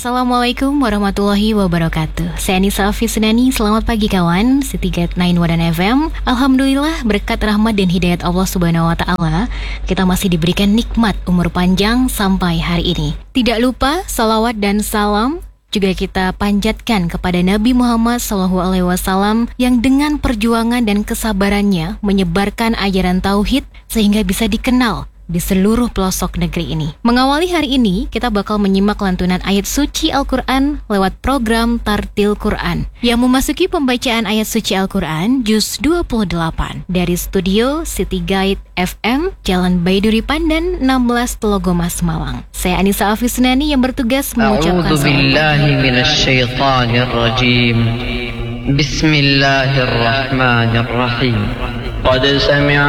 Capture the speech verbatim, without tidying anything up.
Assalamualaikum warahmatullahi wabarakatuh. Saya Anissa Afisnani, selamat pagi kawan City Guide sembilan Wadan F M. Alhamdulillah berkat rahmat dan hidayat Allah Subhanahu wa taala, kita masih diberikan nikmat umur panjang sampai hari ini. Tidak lupa salawat dan salam juga kita panjatkan kepada Nabi Muhammad shallallahu alaihi wasallam yang dengan perjuangan dan kesabarannya menyebarkan ajaran tauhid sehingga bisa dikenal di seluruh pelosok negeri ini. Mengawali hari ini, kita bakal menyimak lantunan ayat suci Al-Quran lewat program Tartil Quran yang memasuki pembacaan ayat suci Al-Quran Juz dua puluh delapan dari studio City Guide F M, Jalan Baiduri Pandan enam belas Telogomas, Malang. Saya Anissa Afisnani yang bertugas mengucapkan A'udzu billahi minasyaitonir rajim. Bismillahirrahmanirrahim. Qad sami'a